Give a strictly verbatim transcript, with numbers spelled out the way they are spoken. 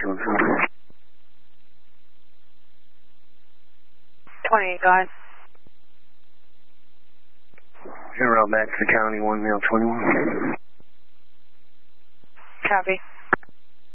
doing something. twenty-eight, go ahead. You're out back to the county, one male twenty-one. Copy.